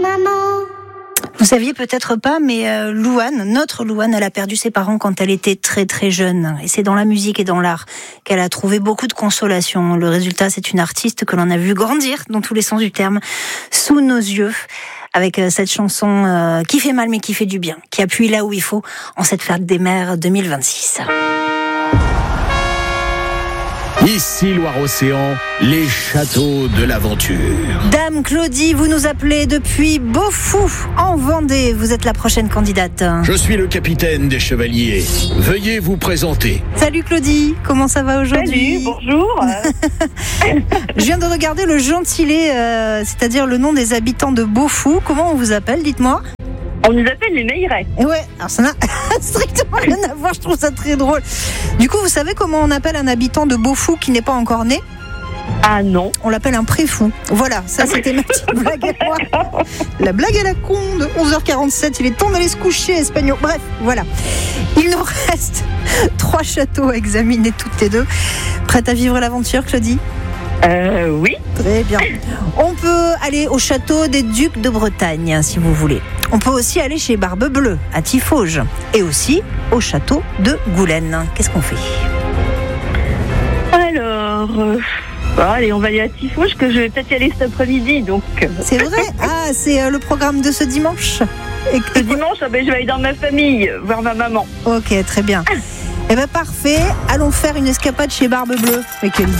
maman. Vous saviez peut-être pas, mais Louane, notre Louane, elle a perdu ses parents quand elle était très très jeune. Et c'est dans la musique et dans l'art qu'elle a trouvé beaucoup de consolation. Le résultat, c'est une artiste que l'on a vu grandir, dans tous les sens du terme, sous nos yeux, avec cette chanson qui fait mal mais qui fait du bien, qui appuie là où il faut en cette fête des mères 2026. Ici Loire-Océan, les châteaux de l'aventure. Dame Claudie, vous nous appelez depuis Beaufou, en Vendée. Vous êtes la prochaine candidate. Je suis le capitaine des chevaliers. Veuillez vous présenter. Salut Claudie, comment ça va aujourd'hui ? Salut, bonjour. Je viens de regarder le gentilé, c'est-à-dire le nom des habitants de Beaufou. Comment on vous appelle, dites-moi ? On nous appelle les Meillerais. Ouais, alors ça n'a strictement rien à voir, je trouve ça très drôle. Du coup, vous savez comment on appelle un habitant de Beaufou qui n'est pas encore né ? Ah non. On l'appelle un préfou. Voilà, ça c'était ma petite blague à moi. La blague à la con de 11h47, il est temps d'aller se coucher, Espagnol. Bref, voilà. Il nous reste 3 châteaux à examiner toutes les deux. Prête à vivre l'aventure, Claudie ? Oui. Très bien. On peut aller au château des Ducs de Bretagne, si vous voulez. On peut aussi aller chez Barbe Bleue, à Tiffauges. Et aussi au château de Goulaine. Qu'est-ce qu'on fait ? Alors, allez, on va aller à Tiffauges, que je vais peut-être y aller cet après-midi. Donc, C'est vrai ? Ah, c'est le programme de ce dimanche ? ce dimanche, je vais aller dans ma famille, voir ma maman. Ok, très bien. Eh bien, parfait. Allons faire une escapade chez Barbe Bleue. Mais quelle idée !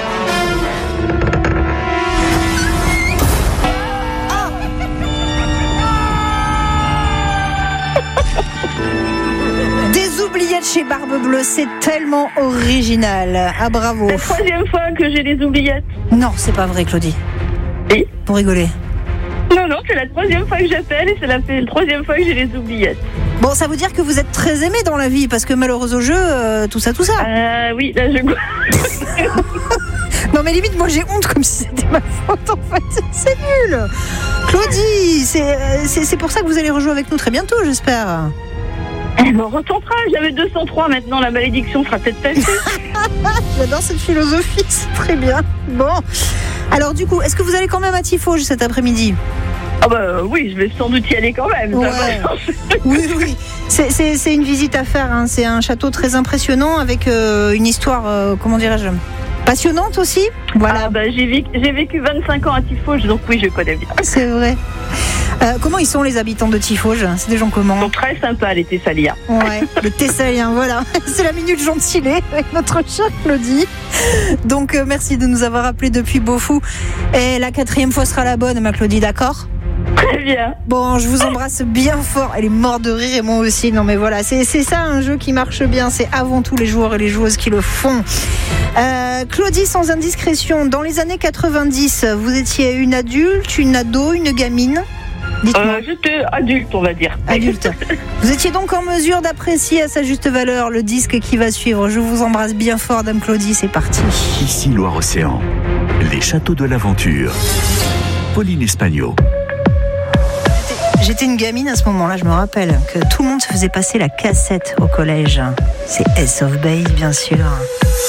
Oubliettes chez Barbe Bleue, c'est tellement original. Ah, bravo. C'est la 3e fois que j'ai les oubliettes. Non, c'est pas vrai, Claudie. Oui. Pour rigoler. Non, c'est la 3e fois que j'appelle et c'est la 3e fois que j'ai les oubliettes. Bon, ça veut dire que vous êtes très aimé dans la vie, parce que malheureuse au jeu, tout ça. Oui, là je... Non mais limite, moi j'ai honte comme si c'était ma faute en fait. C'est nul. Claudie, c'est pour ça que vous allez rejouer avec nous très bientôt, j'espère. On retentera, j'avais 203 maintenant, la malédiction sera peut-être passée. J'adore cette philosophie, c'est très bien. Bon, alors du coup, est-ce que vous allez quand même à Tiffauges cet après-midi ? Ah bah oui, je vais sans doute y aller quand même. Ouais. Oui. C'est une visite à faire, hein. C'est un château très impressionnant avec une histoire, comment dirais-je, passionnante aussi. Voilà. Ah bah, j'ai vécu 25 ans à Tiffauges, donc oui, je connais bien. C'est vrai. Comment ils sont les habitants de Tiffauges ? C'est des gens comment ? Ils sont très sympas, les Thessaliens. Ouais, le Thessalien, voilà. C'est la minute gentilée avec notre chère Claudie. Donc merci de nous avoir appelés depuis Beaufou. Et la 4e fois sera la bonne, ma Claudie, d'accord ? Très bien. Bon, je vous embrasse bien fort. Elle est morte de rire et moi aussi. Non mais voilà, c'est ça un jeu qui marche bien. C'est avant tout les joueurs et les joueuses qui le font. Claudie, sans indiscrétion, dans les années 90, vous étiez une adulte, une ado, une gamine ? Dites-moi. J'étais adulte, on va dire. Adulte. Vous étiez donc en mesure d'apprécier à sa juste valeur le disque qui va suivre. Je vous embrasse bien fort, Dame Claudie, c'est parti. Ici Loire-Océan, les châteaux de l'aventure. Pauline Espagnol. J'étais une gamine à ce moment-là, je me rappelle que tout le monde se faisait passer la cassette au collège. C'est Ace of Base, bien sûr.